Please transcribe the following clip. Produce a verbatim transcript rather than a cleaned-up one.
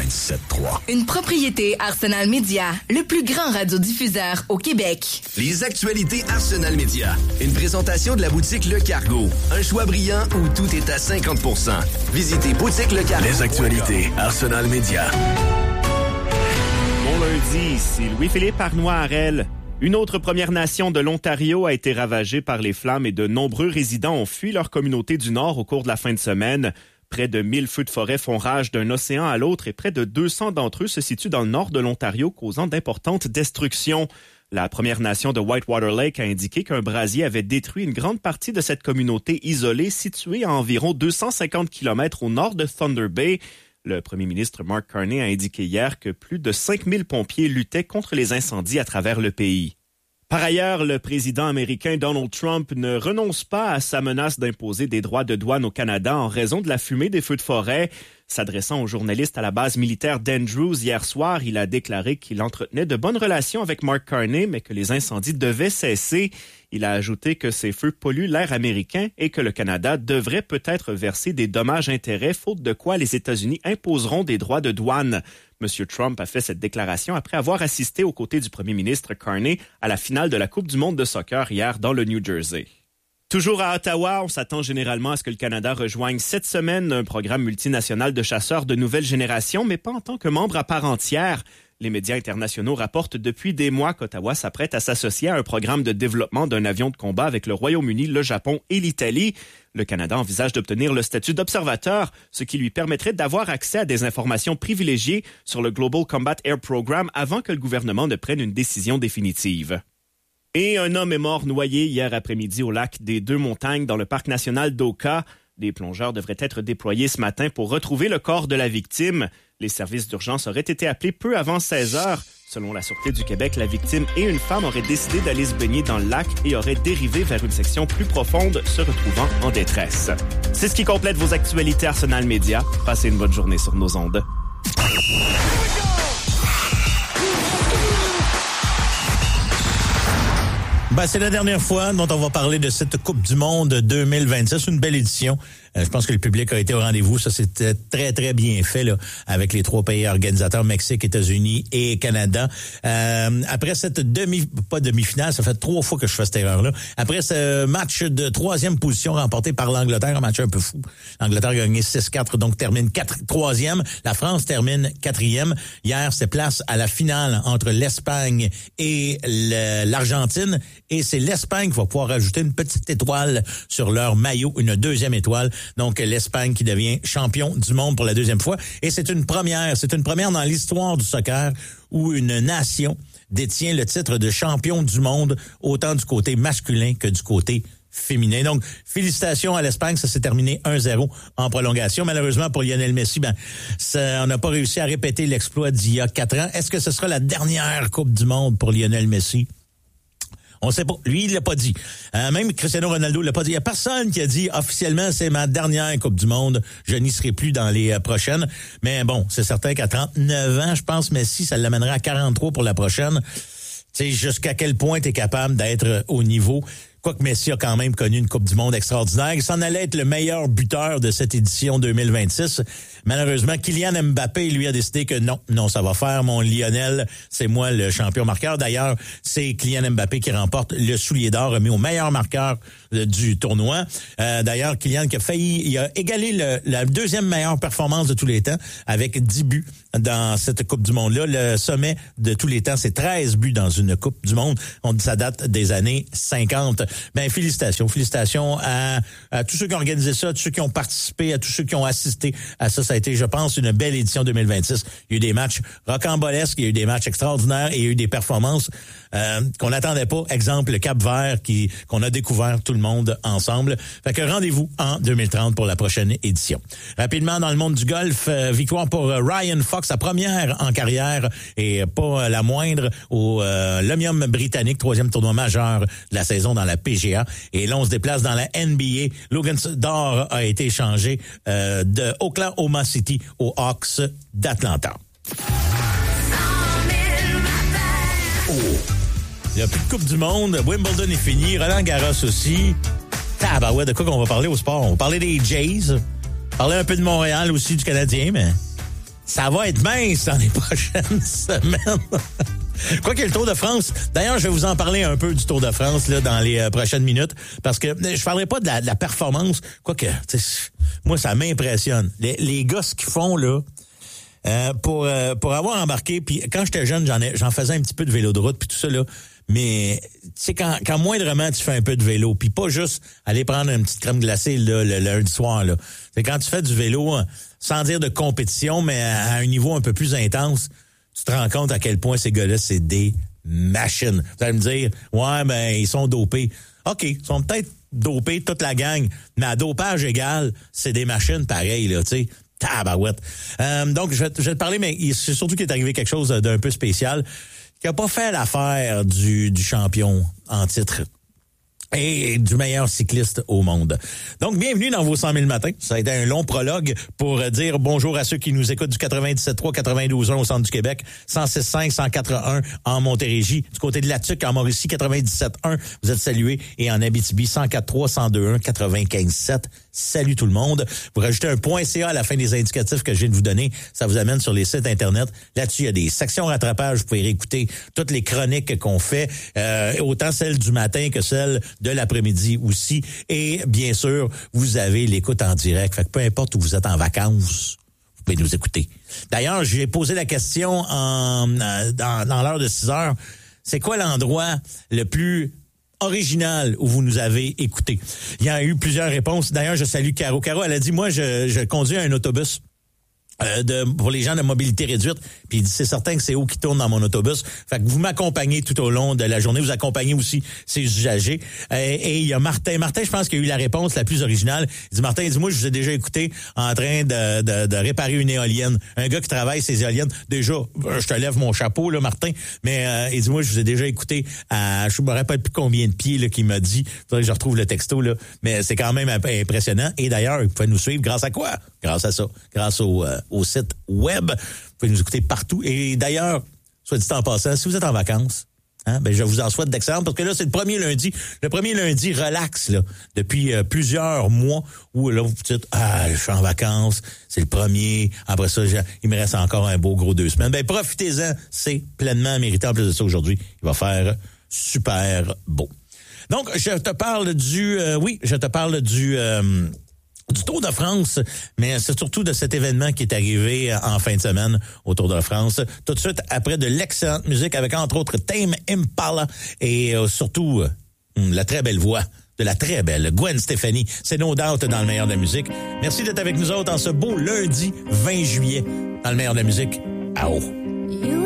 quatre-vingt-dix-sept trois. Une propriété Arsenal Media, le plus grand radiodiffuseur au Québec. Les actualités Arsenal Media. Une présentation de la boutique Le Cargo. Un choix brillant où tout est à cinquante pour cent. Visitez boutique Le Cargo. Les actualités Arsenal Media. Bon lundi, ici Louis-Philippe Arnois-Harel. Une autre Première Nation de l'Ontario a été ravagée par les flammes et de nombreux résidents ont fui leur communauté du Nord au cours de la fin de semaine. Près de mille feux de forêt font rage d'un océan à l'autre et près de deux cents d'entre eux se situent dans le nord de l'Ontario, causant d'importantes destructions. La Première Nation de Whitewater Lake a indiqué qu'un brasier avait détruit une grande partie de cette communauté isolée située à environ deux cent cinquante kilomètres au nord de Thunder Bay. Le premier ministre Mark Carney a indiqué hier que plus de cinq mille pompiers luttaient contre les incendies à travers le pays. Par ailleurs, le président américain Donald Trump ne renonce pas à sa menace d'imposer des droits de douane au Canada en raison de la fumée des feux de forêt. S'adressant aux journalistes à la base militaire d'Andrews hier soir, il a déclaré qu'il entretenait de bonnes relations avec Mark Carney, mais que les incendies devaient cesser. Il a ajouté que ces feux polluent l'air américain et que le Canada devrait peut-être verser des dommages-intérêts, faute de quoi les États-Unis imposeront des droits de douane. M. Trump a fait cette déclaration après avoir assisté aux côtés du premier ministre Carney à la finale de la Coupe du monde de soccer hier dans le New Jersey. Toujours à Ottawa, on s'attend généralement à ce que le Canada rejoigne cette semaine un programme multinational de chasseurs de nouvelle génération, mais pas en tant que membre à part entière. Les médias internationaux rapportent depuis des mois qu'Ottawa s'apprête à s'associer à un programme de développement d'un avion de combat avec le Royaume-Uni, le Japon et l'Italie. Le Canada envisage d'obtenir le statut d'observateur, ce qui lui permettrait d'avoir accès à des informations privilégiées sur le Global Combat Air Program avant que le gouvernement ne prenne une décision définitive. Et un homme est mort noyé hier après-midi au lac des Deux-Montagnes dans le parc national d'Oka. Des plongeurs devraient être déployés ce matin pour retrouver le corps de la victime. Les services d'urgence auraient été appelés peu avant seize heures. Selon la Sûreté du Québec, la victime et une femme auraient décidé d'aller se baigner dans le lac et auraient dérivé vers une section plus profonde, se retrouvant en détresse. C'est ce qui complète vos actualités Arsenal Media. Passez une bonne journée sur nos ondes. Ben, c'est la dernière fois dont on va parler de cette Coupe du monde deux mille vingt-six. Une belle édition. Euh, je pense que le public a été au rendez-vous. Ça, c'était très, très bien fait là, avec les trois pays organisateurs, Mexique, États-Unis et Canada. Euh, après cette demi, pas demi-finale, ça fait trois fois que je fais cette erreur-là. Après ce match de troisième position remporté par l'Angleterre, un match un peu fou. L'Angleterre a gagné six quatre, donc termine quatre, troisième. La France termine quatrième. Hier, c'est place à la finale entre l'Espagne et le, l'Argentine. Et c'est l'Espagne qui va pouvoir rajouter une petite étoile sur leur maillot, une deuxième étoile. Donc, l'Espagne qui devient champion du monde pour la deuxième fois. Et c'est une première, c'est une première dans l'histoire du soccer où une nation détient le titre de champion du monde, autant du côté masculin que du côté féminin. Donc, félicitations à l'Espagne. Ça s'est terminé un zéro en prolongation. Malheureusement, pour Lionel Messi, ben, ça, on n'a pas réussi à répéter l'exploit d'il y a quatre ans. Est-ce que ce sera la dernière Coupe du monde pour Lionel Messi? On sait pas. Lui, il l'a pas dit. Euh, même Cristiano Ronaldo l'a pas dit. Il y a personne qui a dit officiellement c'est ma dernière Coupe du monde. Je n'y serai plus dans les euh, prochaines. Mais bon, c'est certain qu'à trente-neuf ans, je pense, Messi, ça l'amènerait à quarante-trois pour la prochaine. Tu sais, jusqu'à quel point t'es capable d'être au niveau. Quoique Messi a quand même connu une Coupe du monde extraordinaire. Il s'en allait être le meilleur buteur de cette édition deux mille vingt-six. Malheureusement, Kylian Mbappé, lui, a décidé que non, non, ça va faire, mon Lionel, c'est moi le champion marqueur. D'ailleurs, c'est Kylian Mbappé qui remporte le soulier d'or remis au meilleur marqueur euh, du tournoi. Euh, d'ailleurs, Kylian qui a failli, il a égalé le, la deuxième meilleure performance de tous les temps avec dix buts dans cette Coupe du monde-là. Le sommet de tous les temps, c'est treize buts dans une Coupe du monde. On dit ça date des années cinquante. Ben, félicitations. Félicitations à, à tous ceux qui ont organisé ça, à tous ceux qui ont participé, à tous ceux qui ont assisté à ça. Ça a été, je pense, une belle édition deux mille vingt-six. Il y a eu des matchs rocambolesques, il y a eu des matchs extraordinaires et il y a eu des performances euh, qu'on n'attendait pas. Exemple, le Cap-Vert qui qu'on a découvert tout le monde ensemble. Fait que rendez-vous en deux mille trente pour la prochaine édition. Rapidement, dans le monde du golf, euh, victoire pour euh, Ryan Fox, sa première en carrière et pas la moindre au euh, l'Omnium britannique, troisième tournoi majeur de la saison dans la P G A. Et là, on se déplace dans la N B A. Logan D'Or a été échangé euh, de Oklahoma City aux Hawks d'Atlanta. Oh. Il n'y a plus de Coupe du monde. Wimbledon est fini. Roland Garros aussi. Ah bah ouais, de quoi qu'on va parler au sport? On va parler des Jays. Parler un peu de Montréal aussi, du Canadien, mais ça va être mince dans les prochaines semaines. Quoi qu'il y ait le Tour de France. D'ailleurs, je vais vous en parler un peu du Tour de France là dans les euh, prochaines minutes, parce que je parlerai pas de la, de la performance. Quoique, moi, ça m'impressionne. Les, les gars, ce qu'ils font là, euh, pour euh, pour avoir embarqué. Puis quand j'étais jeune, j'en ai, j'en faisais un petit peu de vélo de route, puis tout ça là. Mais tu sais, quand, quand moindrement tu fais un peu de vélo, puis pas juste aller prendre une petite crème glacée là, le, le lundi soir là. C'est quand tu fais du vélo, sans dire de compétition, mais à, à un niveau un peu plus intense. Tu te rends compte à quel point ces gars-là, c'est des machines. Vous allez me dire, ouais, ben, ils sont dopés. OK, ils sont peut-être dopés, toute la gang, mais à dopage égal, c'est des machines pareilles, là, tu sais. Tabarouette. Euh, donc, je vais, je vais te parler, mais c'est surtout qu'il est arrivé quelque chose d'un peu spécial qui a pas fait l'affaire du, du champion en titre et du meilleur cycliste au monde. Donc, bienvenue dans vos cent mille matins. Ça a été un long prologue pour dire bonjour à ceux qui nous écoutent du quatre-vingt-dix-sept trois, quatre-vingt-douze un au centre du Québec, cent six cinq, cent quatre un en Montérégie, du côté de la Tuque, en Mauricie, quatre-vingt-dix-sept un, vous êtes salués, et en Abitibi, cent quatre trois, cent deux un, quatre-vingt-quinze sept. Salut tout le monde. Vous rajoutez un point .ca à la fin des indicatifs que je viens de vous donner. Ça vous amène sur les sites Internet. Là-dessus, il y a des sections rattrapage. Vous pouvez réécouter toutes les chroniques qu'on fait, euh, autant celles du matin que celles de l'après-midi aussi. Et bien sûr, vous avez l'écoute en direct. Fait que peu importe où vous êtes en vacances, vous pouvez nous écouter. D'ailleurs, j'ai posé la question en, dans, dans l'heure de six heures. C'est quoi l'endroit le plus original où vous nous avez écouté? Il y a eu plusieurs réponses. D'ailleurs, je salue Caro. Caro, elle a dit, moi, je, je conduis un autobus euh, de, pour les gens de mobilité réduite. Puis c'est certain que c'est eux qui tournent dans mon autobus. Fait que vous m'accompagnez tout au long de la journée. Vous accompagnez aussi ces usagers. Euh, et il y a Martin. Martin, je pense qu'il a eu la réponse la plus originale. Il dit, Martin, il dit, moi, je vous ai déjà écouté en train de, de, de réparer une éolienne. Un gars qui travaille ses éoliennes. Déjà, je te lève mon chapeau, là, Martin. Mais euh, il dit, moi, je vous ai déjà écouté à, je me rappelle plus combien de pieds là, qu'il m'a dit. Faudrait que je retrouve le texto, là. Mais c'est quand même impressionnant. Et d'ailleurs, vous pouvez nous suivre grâce à quoi? Grâce à ça. Grâce au, euh, au site web. Vous pouvez nous écouter partout. Et d'ailleurs, soit dit en passant, si vous êtes en vacances, hein, ben je vous en souhaite d'excellentes, parce que là, c'est le premier lundi. Le premier lundi relax, là, depuis euh, plusieurs mois, où là, vous dites, ah, je suis en vacances, c'est le premier. Après ça, il me reste encore un beau gros deux semaines. Ben, profitez-en, c'est pleinement mérité. En plus de ça, aujourd'hui, il va faire super beau. Donc, je te parle du, euh, oui, je te parle du... Euh, du Tour de France, mais c'est surtout de cet événement qui est arrivé en fin de semaine au Tour de France. Tout de suite, après de l'excellente musique avec, entre autres, Tame Impala et euh, surtout euh, la très belle voix de la très belle Gwen Stefani. C'est No Doubt dans le meilleur de la musique. Merci d'être avec nous autres en ce beau lundi vingt juillet dans le meilleur de la musique. À haut.